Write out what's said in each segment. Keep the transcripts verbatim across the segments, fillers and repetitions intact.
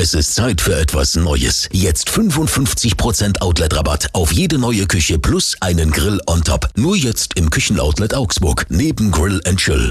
Es ist Zeit für etwas Neues. Jetzt fünfundfünfzig Prozent Outlet-Rabatt auf jede neue Küche plus einen Grill on top. Nur jetzt im Küchenoutlet Augsburg, neben Grill and Chill.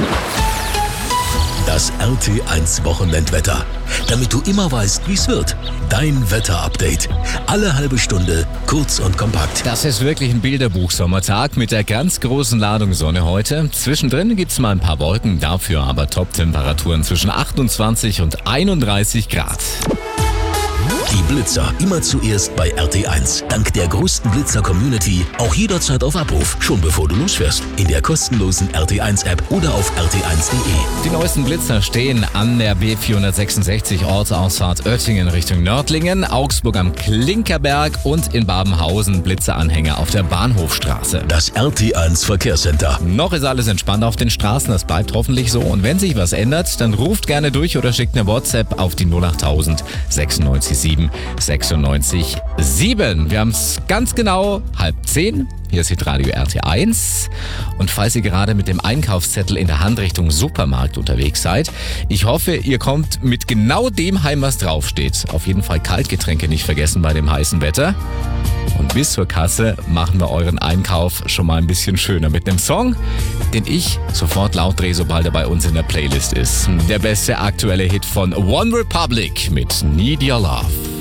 Das R T eins Wochenendwetter. Damit du immer weißt, wie es wird. Dein Wetterupdate. Alle halbe Stunde, kurz und kompakt. Das ist wirklich ein Bilderbuch-Sommertag mit der ganz großen Ladung Sonne heute. Zwischendrin gibt's mal ein paar Wolken, dafür aber Top-Temperaturen zwischen achtundzwanzig und einunddreißig Grad. Die Blitzer immer zuerst bei R T eins. Dank der größten Blitzer-Community auch jederzeit auf Abruf, schon bevor du losfährst. In der kostenlosen R T eins App oder auf r t eins punkt de. Die neuesten Blitzer stehen an der B vierhundertsechsundsechzig Ortsausfahrt Oettingen Richtung Nördlingen, Augsburg am Klinkerberg und in Babenhausen Blitzeranhänger auf der Bahnhofstraße. Das R T eins Verkehrscenter. Noch ist alles entspannt auf den Straßen, das bleibt hoffentlich so. Und wenn sich was ändert, dann ruft gerne durch oder schickt eine WhatsApp auf die null achttausend sechsundneunzig sieben sechsundneunzig sieben. Wir haben es ganz genau halb zehn. Hier ist Hitradio R T eins. Und falls ihr gerade mit dem Einkaufszettel in der Hand Richtung Supermarkt unterwegs seid, ich hoffe, ihr kommt mit genau dem heim, was draufsteht. Auf jeden Fall Kaltgetränke nicht vergessen bei dem heißen Wetter. Und bis zur Kasse machen wir euren Einkauf schon mal ein bisschen schöner mit einem Song, den ich sofort laut drehe, sobald er bei uns in der Playlist ist. Der beste aktuelle Hit von One Republic mit Need Your Love.